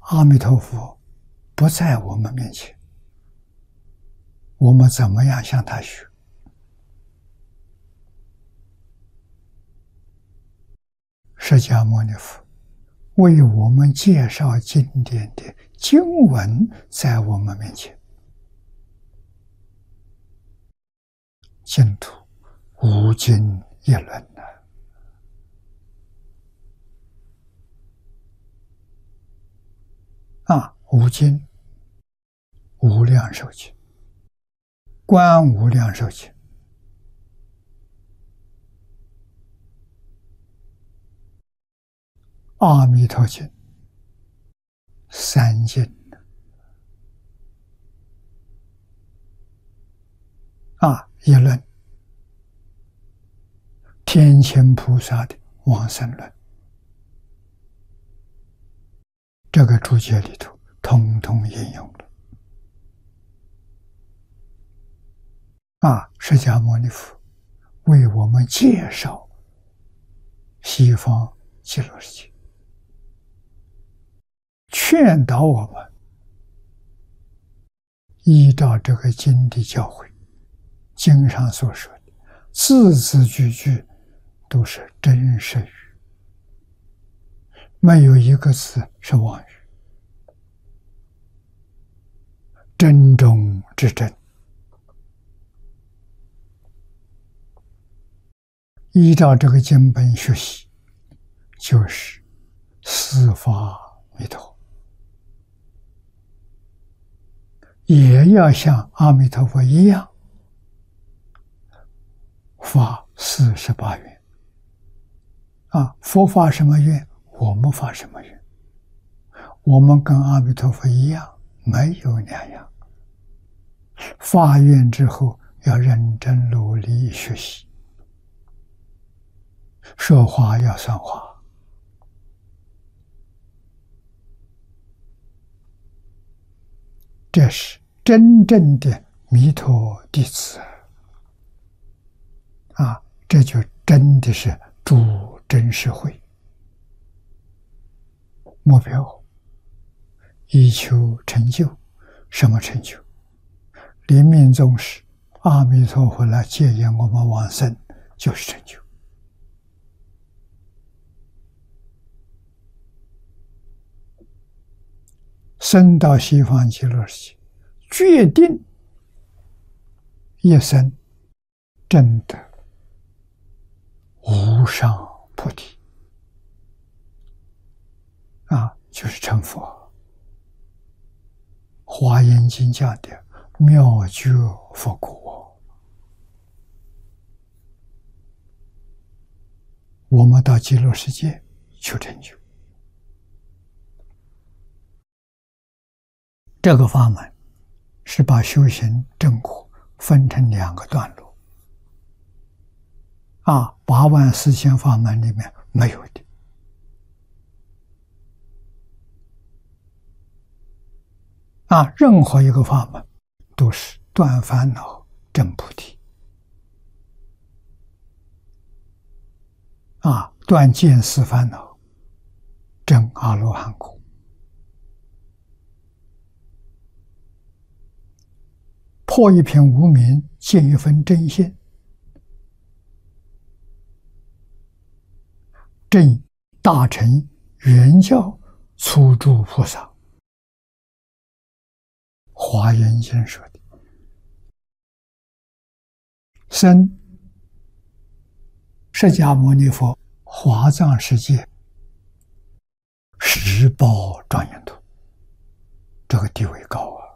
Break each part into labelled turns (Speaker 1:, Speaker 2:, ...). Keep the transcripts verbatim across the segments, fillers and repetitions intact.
Speaker 1: 阿弥陀佛不在我们面前，我们怎么样向他学？释迦牟尼佛为我们介绍经典的经文在我们面前，净土无经一论呐、啊！啊，无经无量寿经、观无量寿经、阿弥陀经三经啊，一论天亲菩萨的往生论，这个注解里头统统引用了啊！释迦牟尼佛为我们介绍西方极乐世界，劝导我们依照这个经的教诲，经上所说的字字句句都是真实语，没有一个字是妄语，真中之真。依照这个经本学习，就是四法弥陀，也要像阿弥陀佛一样发四十八愿啊！佛发什么愿，我们发什么愿，我们跟阿弥陀佛一样，没有两样。发愿之后要认真努力学习，说话要算话，这是真正的弥陀弟子啊！这就真的是助真实慧，目标以求成就。什么成就？临命终时，阿弥陀佛来接引我们往生，就是成就。生到西方极乐世界，决定一生证得无上菩提啊，就是成佛。华严经讲的妙觉佛果，我们到极乐世界求成就。这个法门是把修行正果分成两个段落啊，八万四千法门里面没有的啊，任何一个法门都是断烦恼证菩提啊，断见思烦恼证阿罗汉果。破一片无明，见一分真心，证大乘圆教初住菩萨。华严经说的生释迦牟尼佛华藏世界十报庄严土，这个地位高啊！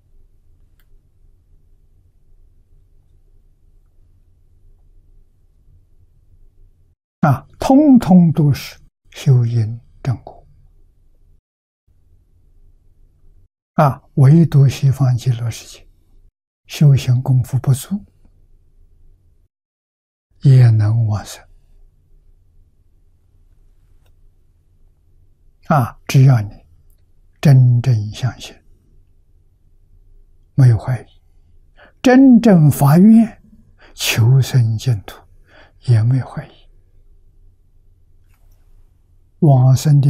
Speaker 1: 啊，通通都是修因正果啊，唯独西方极乐世界修行功夫不足，也能往生啊！只要你真正相信，没有怀疑，真正发愿求生净土，也没有怀疑。往生的